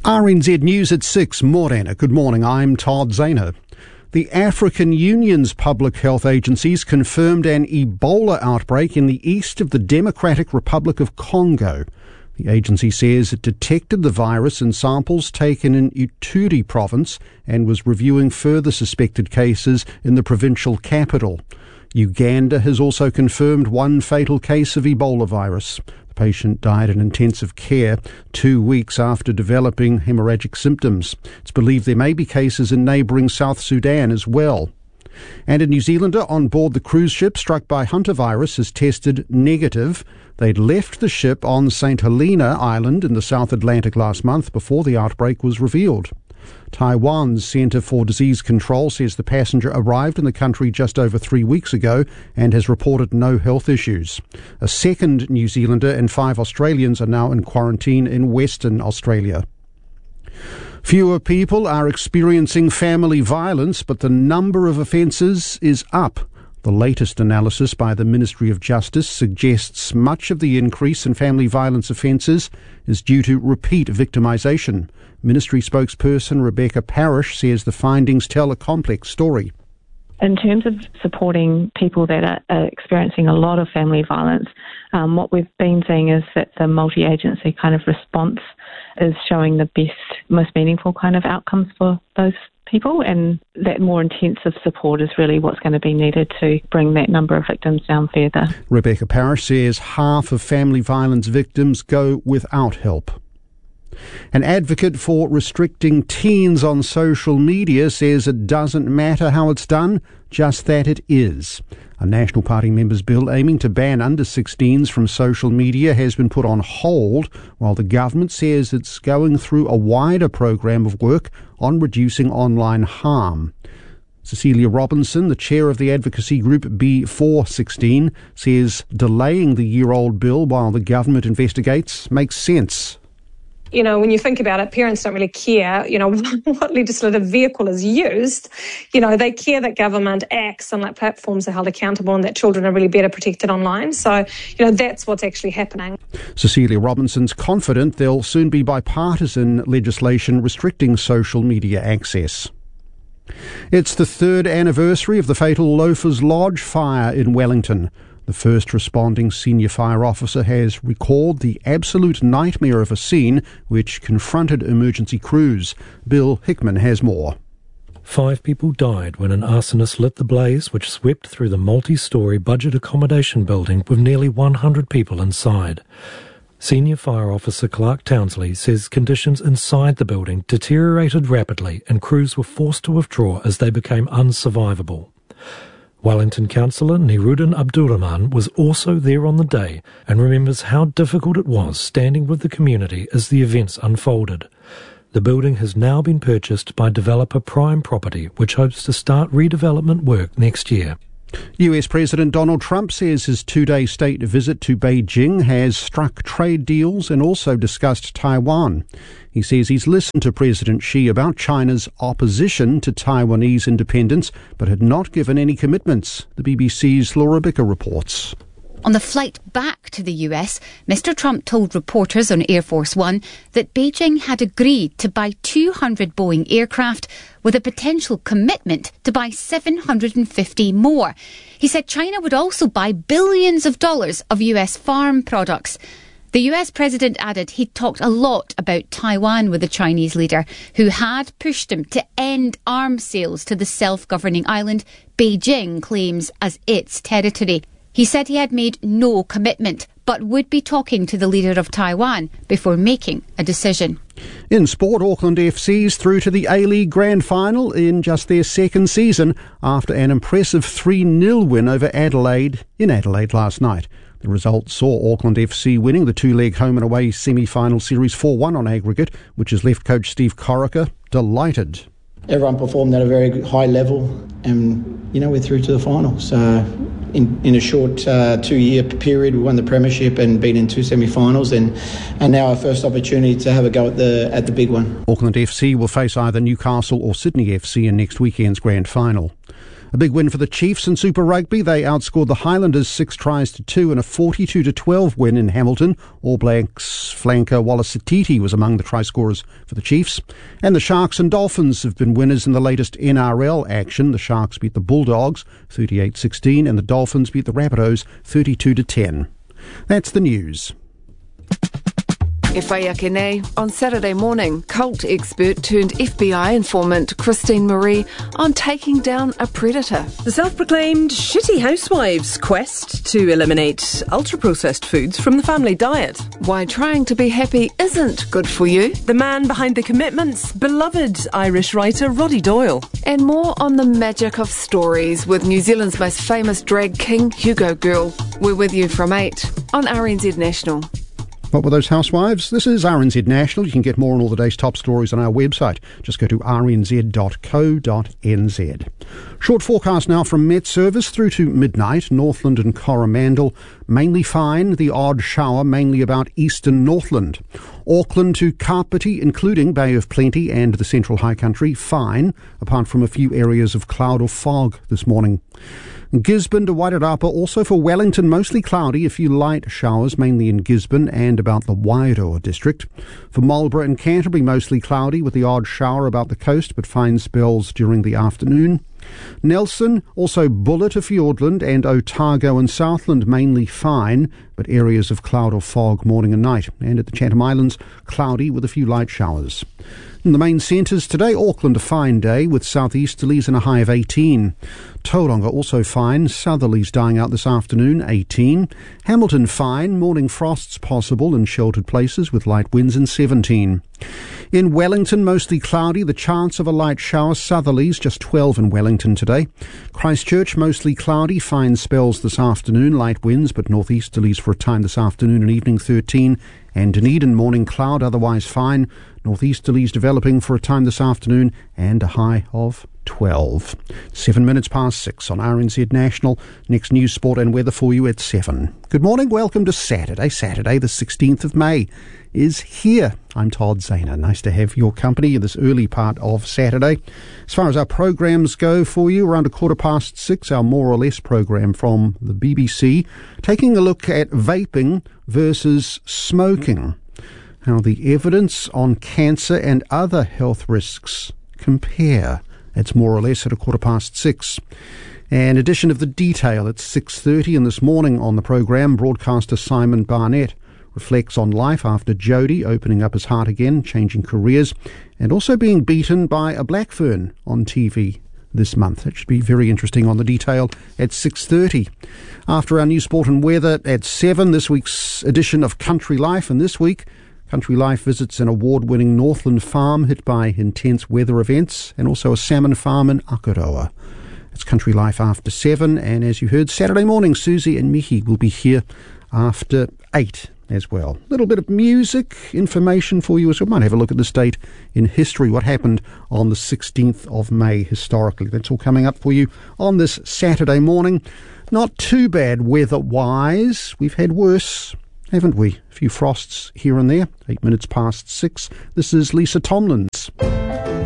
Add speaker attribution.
Speaker 1: RNZ News at 6, Morena. Good morning, I'm Todd Zahner. The African Union's public health agencies confirmed an Ebola outbreak in the east of the Democratic Republic of Congo. The agency says it detected the virus in samples taken in Ituri province and was reviewing further suspected cases in the provincial capital. Uganda has also confirmed one fatal case of Ebola virus. The patient died in intensive care 2 weeks after developing hemorrhagic symptoms. It's believed there may be cases in neighbouring South Sudan as well. And a New Zealander on board the cruise ship struck by hantavirus has tested negative. They'd left the ship on St. Helena Island in the South Atlantic last month before the outbreak was revealed. Taiwan's Centre for Disease Control says the passenger arrived in the country just over 3 weeks ago and has reported no health issues. A second New Zealander and 5 Australians are now in quarantine in Western Australia. Fewer people are experiencing family violence, but the number of offences is up. The latest analysis by the Ministry of Justice suggests much of the increase in family violence offences is due to repeat victimisation. Ministry spokesperson Rebecca Parish says the findings tell a complex story.
Speaker 2: In terms of supporting people that are experiencing a lot of family violence, what we've been seeing is that the multi-agency kind of response is showing the best, most meaningful kind of outcomes for those people, and that more intensive support is really what's going to be needed to bring that number of victims down further.
Speaker 1: Rebecca Parish says half of family violence victims go without help. An advocate for restricting teens on social media says it doesn't matter how it's done, just that it is. A National Party member's bill aiming to ban under-16s from social media has been put on hold, while the government says it's going through a wider program of work on reducing online harm. Cecilia Robinson, the chair of the advocacy group B416, says delaying the year-old bill while the government investigates makes sense.
Speaker 3: You know, when you think about it, parents don't really care, what legislative vehicle is used. They care that government acts and that platforms are held accountable and that children are really better protected online. So, that's what's actually happening.
Speaker 1: Cecilia Robinson's confident there'll soon be bipartisan legislation restricting social media access. It's the 3rd anniversary of the fatal Loafers Lodge fire in Wellington. The first responding senior fire officer has recalled the absolute nightmare of a scene which confronted emergency crews. Bill Hickman has more.
Speaker 4: 5 people died when an arsonist lit the blaze which swept through the multi-storey budget accommodation building with nearly 100 people inside. Senior Fire Officer Clark Townsley says conditions inside the building deteriorated rapidly and crews were forced to withdraw as they became unsurvivable. Wellington councillor Niruddin Abdurrahman was also there on the day and remembers how difficult it was standing with the community as the events unfolded. The building has now been purchased by developer Prime Property, which hopes to start redevelopment work next year.
Speaker 1: US President Donald Trump says his 2-day state visit to Beijing has struck trade deals and also discussed Taiwan. He says he's listened to President Xi about China's opposition to Taiwanese independence, but had not given any commitments. The BBC's Laura Bicker reports.
Speaker 5: On the flight back to the US, Mr. Trump told reporters on Air Force One that Beijing had agreed to buy 200 Boeing aircraft with a potential commitment to buy 750 more. He said China would also buy billions of dollars of US farm products. The US president added he'd talked a lot about Taiwan with the Chinese leader, who had pushed him to end arms sales to the self-governing island Beijing claims as its territory. He said he had made no commitment, but would be talking to the leader of Taiwan before making a decision.
Speaker 1: In sport, Auckland FC's through to the A-League Grand Final in just their second season after an impressive 3-0 win over Adelaide in Adelaide last night. The result saw Auckland FC winning the 2-leg home and away semi-final series 4-1 on aggregate, which has left coach Steve Corica delighted.
Speaker 6: Everyone performed at a very high level and, we're through to the final. So in a short 2-year period, we won the premiership and been in 2 semi-finals and now our first opportunity to have a go at the big one.
Speaker 1: Auckland FC will face either Newcastle or Sydney FC in next weekend's grand final. A big win for the Chiefs in Super Rugby. They outscored the Highlanders 6-2 in a 42-12 win in Hamilton. All Blacks flanker Wallace Satiti was among the try scorers for the Chiefs. And the Sharks and Dolphins have been winners in the latest NRL action. The Sharks beat the Bulldogs 38-16 and the Dolphins beat the Rabbitohs 32-10. That's the news.
Speaker 7: Whaiakene. On Saturday morning, cult expert turned FBI informant Christine Marie on taking down a predator.
Speaker 8: The self-proclaimed shitty housewives' quest to eliminate ultra-processed foods from the family diet.
Speaker 7: Why trying to be happy isn't good for you.
Speaker 8: The man behind the commitments, beloved Irish writer Roddy Doyle.
Speaker 7: And more on the magic of stories with New Zealand's most famous drag king, Hugo Girl. We're with you from 8 on RNZ National.
Speaker 1: What were those housewives? This is RNZ National. You can get more on all the day's top stories on our website. Just go to rnz.co.nz. Short forecast now from Met Service through to midnight. Northland and Coromandel, mainly fine. The odd shower, mainly about eastern Northland. Auckland to Kapiti, including Bay of Plenty and the Central High Country, fine, apart from a few areas of cloud or fog this morning. Gisborne to Wairarapa, also for Wellington, mostly cloudy, a few light showers, mainly in Gisborne and about the Wairoa district. For Marlborough and Canterbury, mostly cloudy, with the odd shower about the coast, but fine spells during the afternoon. Nelson, also Bullet to Fiordland, and Otago and Southland, mainly fine, but areas of cloud or fog morning and night. And at the Chatham Islands, cloudy with a few light showers. In the main centres today, Auckland a fine day with southeasterlies and a high of 18. Tauranga also fine, southerlies dying out this afternoon, 18. Hamilton fine, morning frosts possible in sheltered places with light winds and 17. In Wellington, mostly cloudy, the chance of a light shower, southerlies just 12 in Wellington today. Christchurch, mostly cloudy, fine spells this afternoon, light winds but northeasterlies for a time this afternoon and evening, 13. And Dunedin, morning cloud, otherwise fine. Northeasterlies developing for a time this afternoon and a high of 12. 7 minutes past 6 on RNZ National. Next news, sport and weather for you at 7. Good morning, welcome to Saturday. Saturday the 16th of May is here. I'm Todd Zahner. Nice to have your company in this early part of Saturday. As far as our programs go for you, around 6:15, our More or Less program from the BBC, taking a look at vaping versus smoking. How the evidence on cancer and other health risks compare. That's More or Less at 6:15. An edition of The Detail at 6:30, and this morning on the programme, broadcaster Simon Barnett reflects on life after Jody opening up his heart again, changing careers, and also being beaten by a black fern on TV this month. It should be very interesting on The Detail at 6:30. After our news, sport and weather at 7, this week's edition of Country Life, and this week Country Life visits an award-winning Northland farm hit by intense weather events and also a salmon farm in Akaroa. It's Country Life after 7, and as you heard, Saturday morning, Susie and Mihi will be here after 8 as well. A little bit of music information for you as well. We might have a look at this date in history, what happened on the 16th of May historically. That's all coming up for you on this Saturday morning. Not too bad weather-wise. We've had worse, haven't we? A few frosts here and there. 8 minutes past 6. This is Lisa Tomlins.